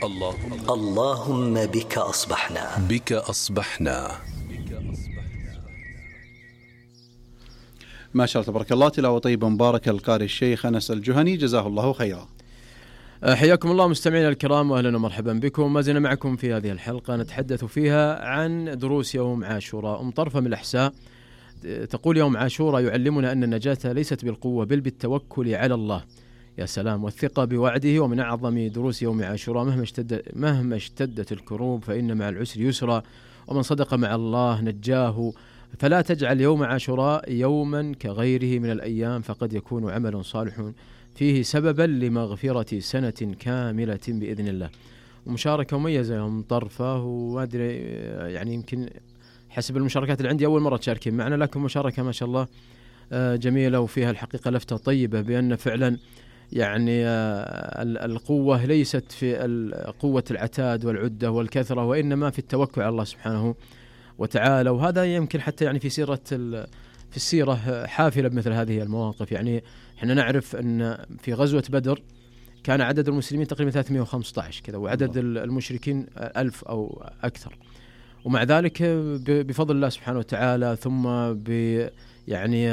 اللهم بك أصبحنا. ما شاء الله تبارك الله، تلاوة طيبة مباركة القارئ الشيخ أنس الجهني جزاه الله خيرا. حياكم الله مستمعينا الكرام واهلا ومرحبا بكم. ما زلنا معكم في هذه الحلقة نتحدث فيها عن دروس يوم عاشوراء. أم طرفة من الأحساء تقول يوم عاشوراء يعلمنا أن النجاة ليست بالقوة بل بالتوكل على الله. يا سلام، والثقة بوعده. ومن أعظم دروس يوم عاشوراء مهما اشتدت الكروب فإن مع العسر يسرا، ومن صدق مع الله نجاه. فلا تجعل يوم عاشوراء يوما كغيره من الأيام، فقد يكون عمل صالح فيه سببا لمغفرة سنة كاملة بإذن الله. ومشاركة مميزة يوم طرفة، وما أدري يعني يمكن حسب المشاركات اللي عندي أول مرة تشاركين معنا، لكن مشاركة ما شاء الله جميلة وفيها الحقيقة لفتة طيبة بأن فعلا يعني القوة ليست في قوة العتاد والعدة والكثرة، وإنما في التوكل على الله سبحانه وتعالى. وهذا يمكن حتى يعني في السيرة حافلة بمثل هذه المواقف. يعني احنا نعرف أن في غزوة بدر كان عدد المسلمين تقريبا 315 كذا، وعدد المشركين 1000 أو أكثر، ومع ذلك بفضل الله سبحانه وتعالى ثم يعني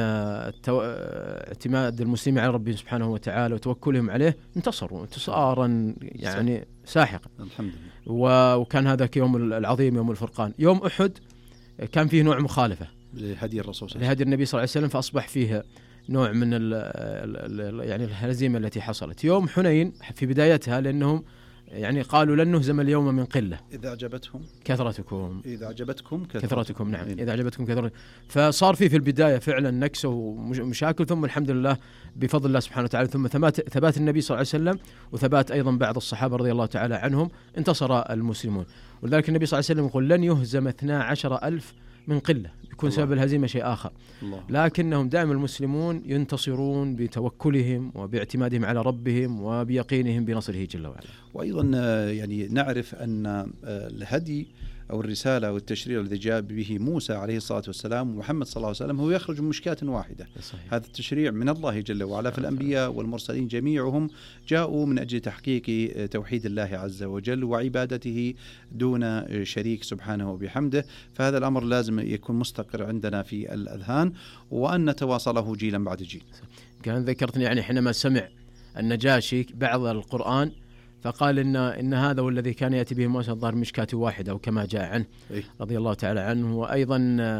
اعتماد المسلمين على ربهم سبحانه وتعالى وتوكلهم عليه انتصروا انتصارا يعني ساحقا الحمد لله. وكان هذا يوم العظيم يوم الفرقان. يوم أحد كان فيه نوع مخالفة لهدي الرسول لهدي النبي صلى الله عليه وسلم، فأصبح فيه نوع من يعني الهزيمة التي حصلت. يوم حنين في بدايتها لأنهم يعني قالوا لن نهزم اليوم من قلة إذا أعجبتكم كثرتكم كثرتكم نعم إذا أعجبتكم كثرتكم. فصار في البداية فعلا نكسة ومشاكل، ثم الحمد لله بفضل الله سبحانه وتعالى ثم ثبات النبي صلى الله عليه وسلم وثبات أيضا بعض الصحابة رضي الله تعالى عنهم انتصر المسلمون. ولذلك النبي صلى الله عليه وسلم يقول لن يهزم 12,000 من قلة، يكون سبب الهزيمة شيء آخر الله. لكنهم دائما المسلمون ينتصرون بتوكلهم وباعتمادهم على ربهم وبيقينهم بنصره جل وعلا. وأيضا يعني نعرف أن الهدي أو الرسالة أو التشريع الذي جاء به موسى عليه الصلاة والسلام ومحمد صلى الله عليه وسلم هو يخرج من مشكاة واحدة. صحيح. هذا التشريع من الله جل وعلا، فالأنبياء والمرسلين جميعهم جاءوا من أجل تحقيق توحيد الله عز وجل وعبادته دون شريك سبحانه وبحمده. فهذا الأمر لازم يكون مستقر عندنا في الأذهان وأن نتواصله جيلا بعد جيل. كان ذكرتني يعني حينما سمع النجاشي بعض القرآن فقال إن هذا والذي كان يأتي به موسى الظاهر مشكاة واحدة أو كما جاء عنه رضي الله تعالى عنه. وأيضا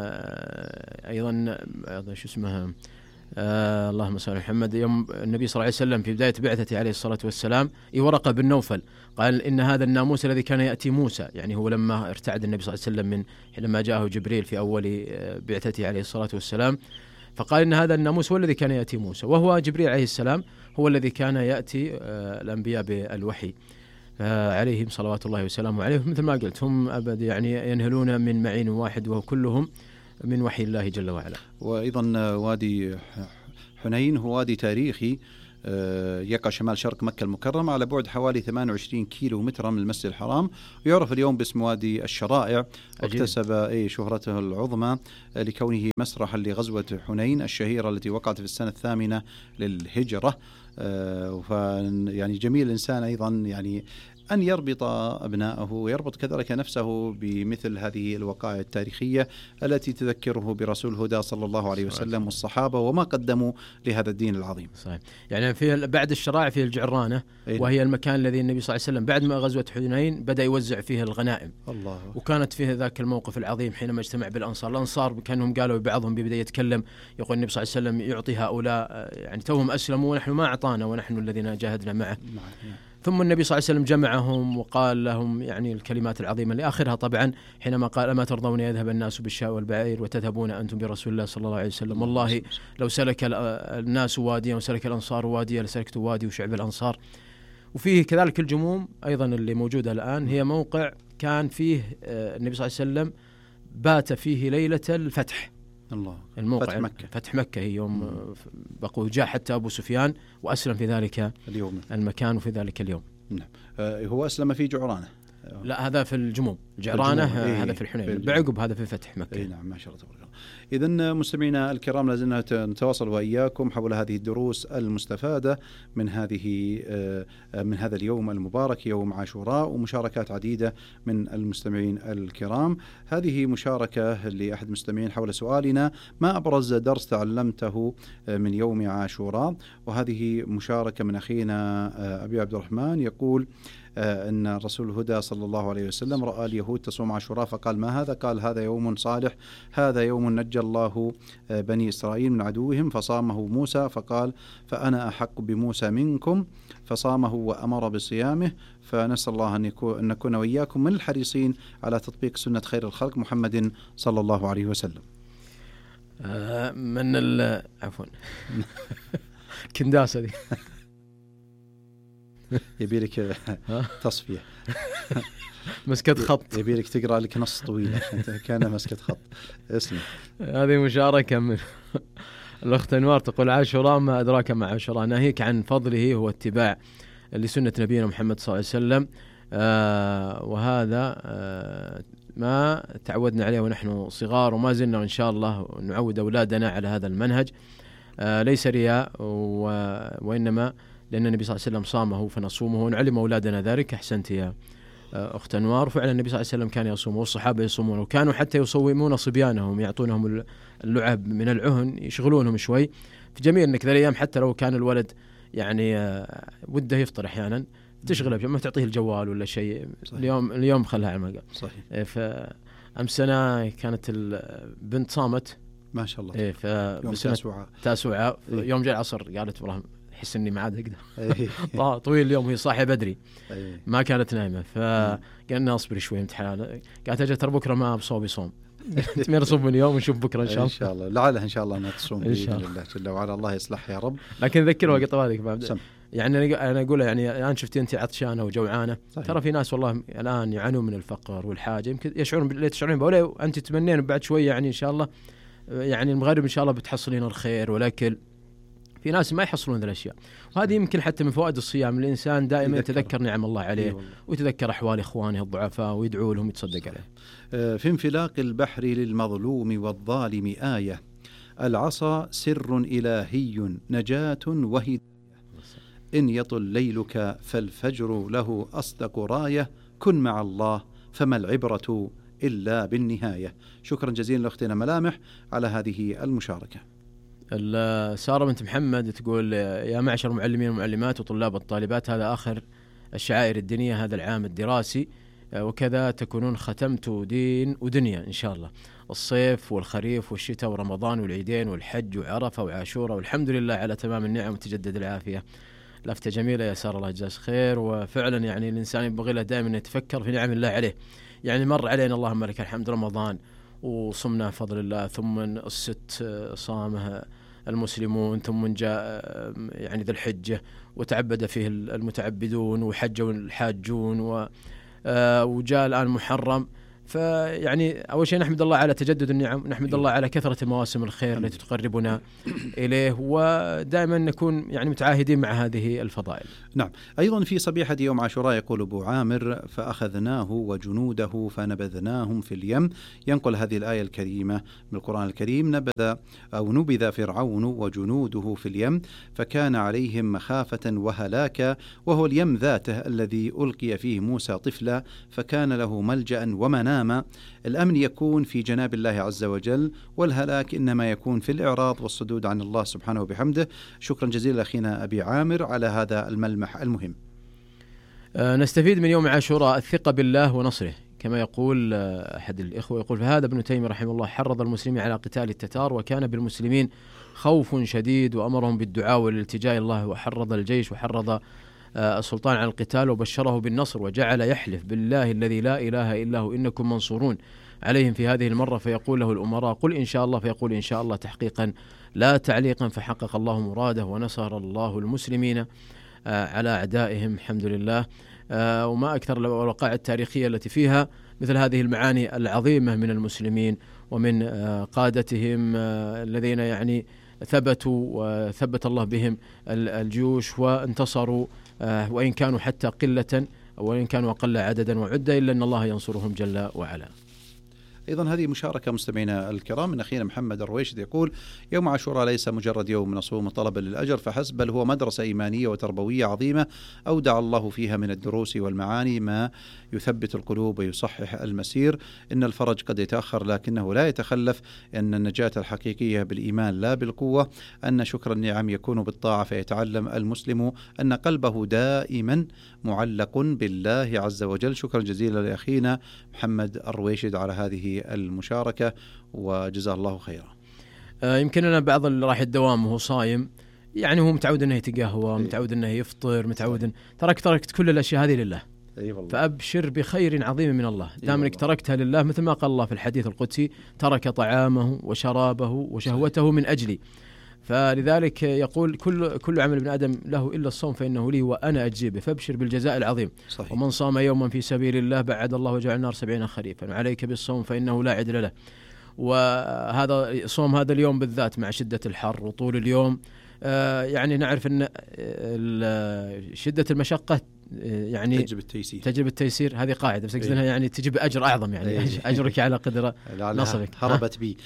شو اسمها اللهم صل على محمد، يوم النبي صلى الله عليه وسلم في بداية بعثته عليه الصلاة والسلام ورقة بن نوفل قال إن هذا الناموس الذي كان يأتي موسى، يعني هو لما ارتعد النبي صلى الله عليه وسلم من حينما جاءه جبريل في أول بعثته عليه الصلاة والسلام، فقال إن هذا الناموس هو الذي كان يأتي موسى، وهو جبريل عليه السلام هو الذي كان يأتي الأنبياء بالوحي عليهم صلوات الله وسلامه عليهم. مثل ما قلت هم أبد يعني ينهلون من معين واحد وهو كلهم من وحي الله جل وعلا. وأيضا وادي حنين هو وادي تاريخي يقع شمال شرق مكة المكرمة على بعد حوالي 28 كيلو متر من المسجد الحرام، ويعرف اليوم باسم وادي الشرائع. واكتسب شهرته العظمى لكونه مسرحا لغزوة حنين الشهيرة التي وقعت في السنة 8 للهجرة. يعني جميل الإنسان أيضا يعني أن يربط أبنائه ويربط كذلك نفسه بمثل هذه الوقائع التاريخية التي تذكره برسول الهدى صلى الله عليه وسلم والصحابة وما قدموا لهذا الدين العظيم. صحيح. يعني في بعد الشرائع في الجعرانة وهي المكان الذي النبي صلى الله عليه وسلم بعد ما غزوة حنين بدأ يوزع فيه الغنائم الله. وكانت فيه ذاك الموقف العظيم حينما اجتمع بالأنصار كانهم قالوا بعضهم ببدأ يتكلم يقول النبي صلى الله عليه وسلم يعطي هؤلاء يعني توهم أسلموا ونحن ما أعطانا ونحن الذين جاهدنا معه. ثم النبي صلى الله عليه وسلم جمعهم وقال لهم يعني الكلمات العظيمة اللي آخرها طبعا حينما قال أما ترضون يذهب الناس بالشاء والبعير وتذهبون أنتم برسول الله صلى الله عليه وسلم، والله لو سلك الناس واديا وسلك الأنصار واديا لسلكت وادي وشعب الأنصار. وفيه كذلك الجموم أيضا اللي موجودة الآن هي موقع كان فيه النبي صلى الله عليه وسلم بات فيه ليلة الفتح. الله. الموقع فتح مكة هي يوم بقوا جاء حتى أبو سفيان وأسلم في ذلك اليوم المكان وفي ذلك اليوم. نعم. هو أسلم في جعرانة. لا هذا في الجموم. الجعرانة هذا في الحنين، بعقب هذا في فتح مكة. نعم ما شاء الله تبارك الله. إذن مستمعينا الكرام لازلنا نتواصل وإياكم حول هذه الدروس المستفادة من هذا اليوم المبارك يوم عاشوراء، ومشاركات عديدة من المستمعين الكرام. هذه مشاركة لأحد المستمعين حول سؤالنا: ما أبرز درس تعلمته من يوم عاشوراء؟ وهذه مشاركة من أخينا أبي عبد الرحمن، يقول أن الرسول الهدى صلى الله عليه وسلم رأى اليهود تصوم عاشوراء فقال: ما هذا؟ قال: هذا يوم صالح، هذا يوم نجى الله بني إسرائيل من عدوهم فصامه موسى، فقال: فأنا أحق بموسى منكم، فصامه وأمر بصيامه. فنسأل الله أن نكون وإياكم من الحريصين على تطبيق سنة خير الخلق محمد صلى الله عليه وسلم. عفوا كنداسة دي يبيلك تصفية مسكت خط، يبيلك تقرأ لك نص طويل كان مسكت خط. اسمع، هذه مشاركة من الأخت أنوار تقول: عاشوراء ما أدراك ما عاشوراء، ناهيك عن فضله هو اتباع لسنة نبينا محمد صلى الله عليه وسلم، وهذا ما تعودنا عليه ونحن صغار، وما زلنا إن شاء الله نعود أولادنا على هذا المنهج. ليس رياء، وإنما لأن النبي صلى الله عليه وسلم صامه فنصومه ونعلم أولادنا ذلك. أحسنت يا أخت أنوار. فعلا النبي صلى الله عليه وسلم كان يصوم والصحابة يصومون، وكانوا حتى يصومون صبيانهم، يعطونهم اللعب من العهن يشغلونهم شوي. في جميل أنك ذا الأيام حتى لو كان الولد يعني وده يفطر أحيانا تشغله، ما تعطيه الجوال ولا شيء. اليوم خلها على المقام. صحيح. فأمس سنة كانت البنت صامت ما شاء الله. يوم تاسوعة يوم جاء العصر قالت: والله أحس إني ما عاد أقدر طويل اليوم، هي صاحية بدري ما كانت نايمة، فقالنا أصبر شوي امتحان. قالت: أجل ترى بكرة ما بصوم يصوم ما نصوم اليوم ونشوف بكرة إن شاء الله. إن شاء الله لعلها إن شاء الله أنها تصوم بإذن الله جل وعلا. الله يصلح يا رب. لكن ذكروا قطع هذيك يعني أنا أقول يعني الآن شفتي أنت عطشانة وجوعانة، ترى في ناس والله الآن يعانون من الفقر والحاجة، يمكن يشعرون ولا أنت تمنين بعد شوية يعني إن شاء الله يعني المغرب إن شاء الله بتحصلين الخير والأكل. في ناس ما يحصلون ذي الأشياء، وهذه يمكن حتى من فوائد الصيام. الإنسان دائما يتذكر نعم الله عليه ويتذكر أحوال إخوانه الضعفاء ويدعو لهم يتصدق عليه. في انفلاق البحر للمظلوم والظالم آية، العصا سر إلهي نجاة وهداية، إن يطل ليلك فالفجر له أصدق راية، كن مع الله فما العبرة إلا بالنهاية. شكرا جزيلا لأختنا ملامح على هذه المشاركة. سارة بنت محمد تقول: يا معشر المعلمين والمعلمات وطلاب الطالبات، هذا آخر الشعائر الدينية هذا العام الدراسي، وكذا تكونون ختمتوا دين ودنيا إن شاء الله، الصيف والخريف والشتاء ورمضان والعيدين والحج وعرفة وعاشورة، والحمد لله على تمام النعم وتجدد العافية. لفتة جميلة يا سارة، الله يجزاك خير. وفعلا يعني الإنسان يبغي له دائما يتفكر في نعم الله عليه. يعني مر علينا اللهم لك الحمد رمضان وصمنا بفضل الله، ثم الست صامها المسلمون، ثم جاء يعني ذي الحجة وتعبد فيه المتعبدون وحجوا الحاجون، وجاء الآن محرم. فيعني أول شيء نحمد الله على تجدد النعم، نحمد الله على كثرة مواسم الخير التي تقربنا إليه، ودائما نكون يعني متعاهدين مع هذه الفضائل. نعم. أيضا في صبيحة يوم عاشوراء يقول أبو عامر: فأخذناه وجنوده فنبذناهم في اليم. ينقل هذه الآية الكريمة من القرآن الكريم: نبذ فرعون وجنوده في اليم فكان عليهم مخافة وهلاكا، وهو اليم ذاته الذي ألقي فيه موسى طفلا فكان له ملجأ ومنام. الأمن يكون في جناب الله عز وجل، والهلاك إنما يكون في الإعراض والصدود عن الله سبحانه وبحمده. شكرا جزيلا أخينا أبي عامر على هذا الملمح المهم. نستفيد من يوم عاشوراء الثقة بالله ونصره، كما يقول أحد الإخوة يقول: فهذا ابن تيمية رحمه الله حرض المسلمين على قتال التتار، وكان بالمسلمين خوف شديد وأمرهم بالدعاء والالتجاء إلى الله، وحرض الجيش وحرض السلطان على القتال وبشره بالنصر، وجعل يحلف بالله الذي لا إله إلا هو إنكم منصورون عليهم في هذه المرة، فيقول له الأمراء: قل إن شاء الله، فيقول إن شاء الله تحقيقا لا تعليقا، فحقق الله مراده ونصر الله المسلمين على أعدائهم الحمد لله. وما أكثر الوقائع التاريخية التي فيها مثل هذه المعاني العظيمة من المسلمين ومن قادتهم الذين يعني ثبتوا وثبت الله بهم الجيوش وانتصروا، وإن كانوا حتى قلة وإن كانوا أقل عددا وعدة إلا أن الله ينصرهم جل وعلا. أيضا هذه مشاركة مستمعينا الكرام من أخينا محمد الرويشد، يقول: يوم عاشوراء ليس مجرد يوم نصوم طلبا للأجر فحسب، بل هو مدرسة إيمانية وتربوية عظيمة أودع الله فيها من الدروس والمعاني ما يثبت القلوب ويصحح المسير. إن الفرج قد يتأخر لكنه لا يتخلف، أن النجاة الحقيقية بالإيمان لا بالقوة، أن شكر النعم يكون بالطاعة، فيتعلم المسلم أن قلبه دائما معلق بالله عز وجل. شكرا جزيلا لأخينا محمد الرويشد على هذه المشاركة، وجزاه الله خيرا. يمكن أنا بعض اللي راح الدوام وهو صايم، يعني هو متعود أنه يتقهوى، متعود أنه يفطر، متعود تركت كل الأشياء هذه لله. فأبشر بخير عظيم من الله دام أنك تركتها لله، مثل ما قال الله في الحديث القدسي: ترك طعامه وشرابه وشهوته من أجلي. فلذلك يقول: كل عمل ابن آدم له إلا الصوم فإنه لي وأنا أجزي به، فابشر بالجزاء العظيم. صحيح. ومن صام يوما في سبيل الله بعد الله وجعل النار 70 خريفا، وعليك بالصوم فإنه لا عدل له. وهذا صوم هذا اليوم بالذات مع شدة الحر وطول اليوم، يعني نعرف أن شدة المشقة يعني تجب التيسير. هذه قاعدة بس أقصدها يعني تجب أجر أعظم، يعني أجرك على قدر نصبك. هربت بي.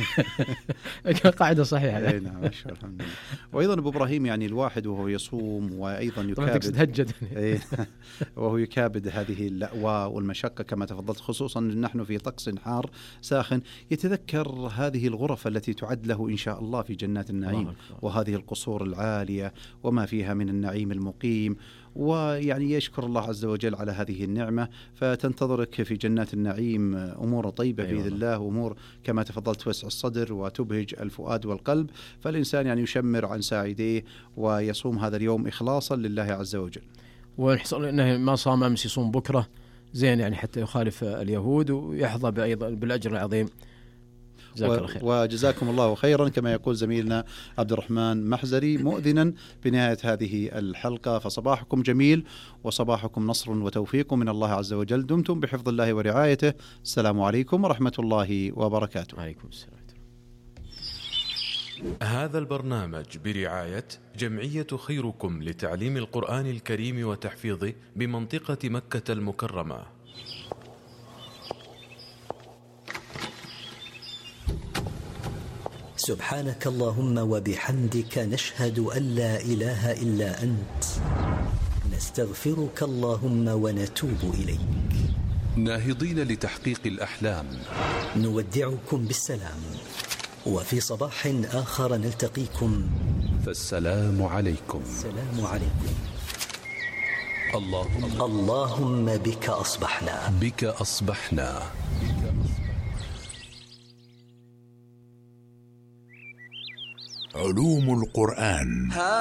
قاعدة صحيحة. نعم، الحمد لله. وأيضا أبو إبراهيم، يعني الواحد وهو يصوم وأيضا يكابد وهو يكابد هذه اللأواء والمشقة كما تفضلت، خصوصا نحن في طقس حار ساخن، يتذكر هذه الغرف التي تعد له إن شاء الله في جنات النعيم، وهذه القصور العالية وما فيها من النعيم المقيم، ويعني يشكر الله عز وجل على هذه النعمة. فتنتظرك في جنات النعيم أمور طيبة بإذن الله، أمور كما تفضلت توسع الصدر وتبهج الفؤاد والقلب. فالإنسان يعني يشمر عن ساعديه ويصوم هذا اليوم إخلاصا لله عز وجل. ونحصل أنه ما صام أمس يصوم بكرة زين، يعني حتى يخالف اليهود ويحظى أيضا بالأجر العظيم. وجزاكم الله خيرا، كما يقول زميلنا عبد الرحمن محزري مؤذنا بنهاية هذه الحلقة: فصباحكم جميل وصباحكم نصر وتوفيق من الله عز وجل، دمتم بحفظ الله ورعايته. السلام عليكم ورحمة الله وبركاته. عليكم السلام. هذا البرنامج برعاية جمعية خيركم لتعليم القرآن الكريم وتحفيظه بمنطقة مكة المكرمة. سبحانك اللهم وبحمدك، نشهد أن لا إله إلا أنت، نستغفرك اللهم ونتوب إليك. ناهضين لتحقيق الأحلام، نودعكم بالسلام، وفي صباح آخر نلتقيكم، فالسلام عليكم. السلام عليكم. اللهم بك أصبحنا. علوم القرآن.